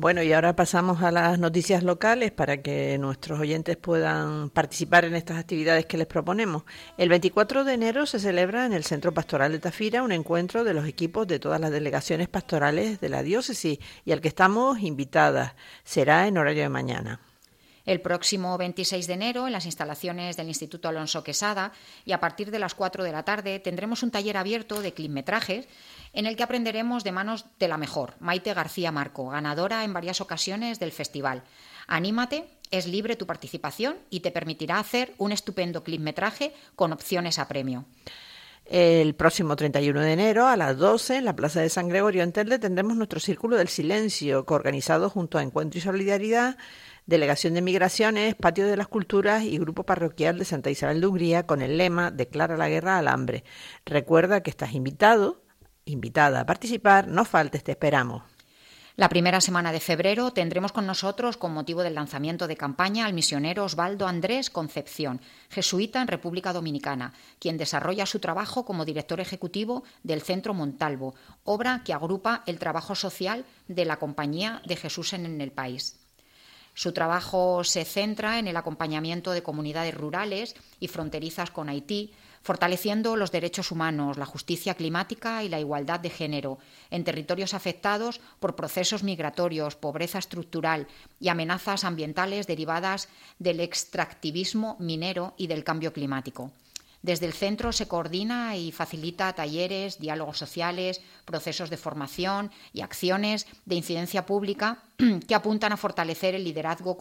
Bueno, y ahora pasamos a las noticias locales para que nuestros oyentes puedan participar en estas actividades que les proponemos. El 24 de enero se celebra en el Centro Pastoral de Tafira un encuentro de los equipos de todas las delegaciones pastorales de la diócesis y al que estamos invitadas. Será en horario de mañana. El próximo 26 de enero, en las instalaciones del Instituto Alonso Quesada, y a partir de las 4 de la tarde, tendremos un taller abierto de clipmetrajes en el que aprenderemos de manos de la mejor, Maite García Marco, ganadora en varias ocasiones del festival. Anímate, es libre tu participación y te permitirá hacer un estupendo clipmetraje con opciones a premio. El próximo 31 de enero a las 12 en la Plaza de San Gregorio en Telde tendremos nuestro Círculo del Silencio, coorganizado junto a Encuentro y Solidaridad, Delegación de Migraciones, Patio de las Culturas y Grupo Parroquial de Santa Isabel de Hungría con el lema Declara la guerra al hambre. Recuerda que estás invitada a participar, no faltes, te esperamos. La primera semana de febrero tendremos con nosotros, con motivo del lanzamiento de campaña, al misionero Osvaldo Andrés Concepción, jesuita en República Dominicana, quien desarrolla su trabajo como director ejecutivo del Centro Montalvo, obra que agrupa el trabajo social de la Compañía de Jesús en el país. Su trabajo se centra en el acompañamiento de comunidades rurales y fronterizas con Haití, fortaleciendo los derechos humanos, la justicia climática y la igualdad de género en territorios afectados por procesos migratorios, pobreza estructural y amenazas ambientales derivadas del extractivismo minero y del cambio climático. Desde el centro se coordina y facilita talleres, diálogos sociales, procesos de formación y acciones de incidencia pública que apuntan a fortalecer el liderazgo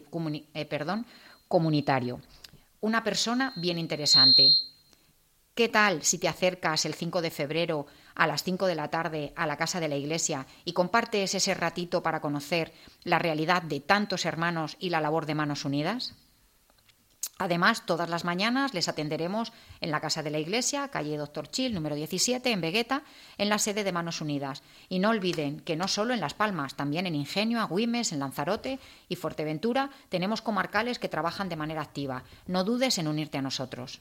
comunitario. Una persona bien interesante. ¿Qué tal si te acercas el 5 de febrero a las 5 de la tarde a la Casa de la Iglesia y compartes ese ratito para conocer la realidad de tantos hermanos y la labor de Manos Unidas? Además, todas las mañanas les atenderemos en la Casa de la Iglesia, calle Doctor Chil, número 17, en Vegueta, en la sede de Manos Unidas. Y no olviden que no solo en Las Palmas, también en Ingenio, Agüimes, en Lanzarote y Fuerteventura tenemos comarcales que trabajan de manera activa. No dudes en unirte a nosotros.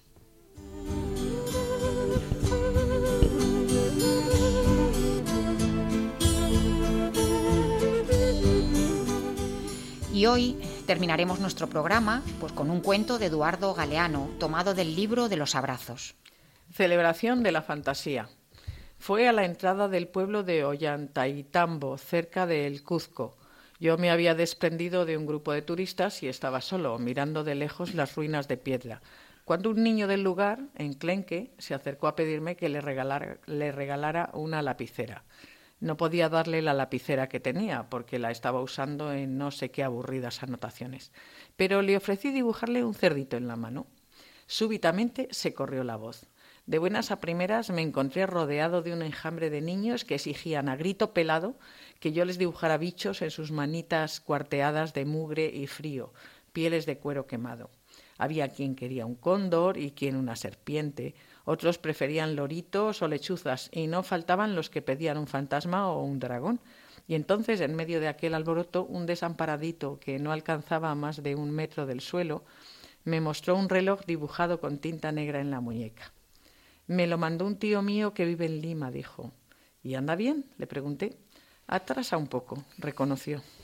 Y hoy terminaremos nuestro programa pues con un cuento de Eduardo Galeano, tomado del libro de los abrazos. Celebración de la fantasía. Fue a la entrada del pueblo de Ollantaytambo, cerca de El Cuzco. Yo me había desprendido de un grupo de turistas y estaba solo, mirando de lejos las ruinas de piedra, cuando un niño del lugar, enclenque, se acercó a pedirme que le regalara una lapicera. No podía darle la lapicera que tenía, porque la estaba usando en no sé qué aburridas anotaciones. Pero le ofrecí dibujarle un cerdito en la mano. Súbitamente se corrió la voz. De buenas a primeras me encontré rodeado de un enjambre de niños que exigían a grito pelado que yo les dibujara bichos en sus manitas cuarteadas de mugre y frío, pieles de cuero quemado. Había quien quería un cóndor y quien una serpiente. Otros preferían loritos o lechuzas y no faltaban los que pedían un fantasma o un dragón. Y entonces, en medio de aquel alboroto, un desamparadito que no alcanzaba más de 1 metro del suelo me mostró un reloj dibujado con tinta negra en la muñeca. Me lo mandó un tío mío que vive en Lima, dijo. ¿Y anda bien?, le pregunté. Atrasa un poco, reconoció.